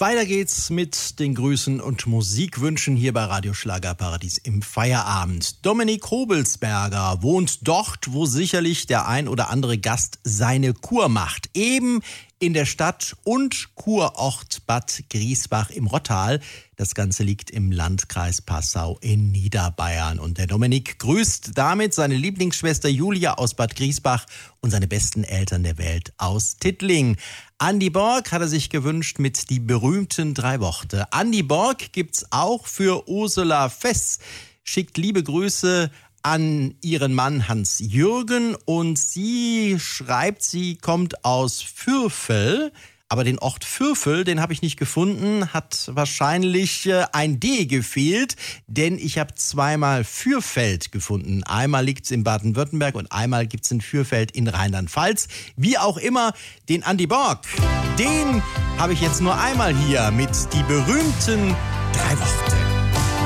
Weiter geht's mit den Grüßen und Musikwünschen hier bei Radio Schlagerparadies im Feierabend. Dominik Hobelsberger wohnt dort, wo sicherlich der ein oder andere Gast seine Kur macht. Eben in der Stadt und Kurort Bad Griesbach im Rottal. Das Ganze liegt im Landkreis Passau in Niederbayern. Und der Dominik grüßt damit seine Lieblingsschwester Julia aus Bad Griesbach und seine besten Eltern der Welt aus Tittling. Andi Borg hat er sich gewünscht mit die berühmten 3 Worte. Andi Borg gibt's auch für Ursula Fess. Schickt liebe Grüße an ihren Mann Hans-Jürgen und sie schreibt, sie kommt aus Fürfel. Aber den Ort Fürfel, den habe ich nicht gefunden, hat wahrscheinlich ein D gefehlt, denn ich habe zweimal Fürfeld gefunden. Einmal liegt es in Baden-Württemberg und einmal gibt es in Fürfeld in Rheinland-Pfalz. Wie auch immer, den Andi Borg, den habe ich jetzt nur einmal hier mit die berühmten 3 Worte.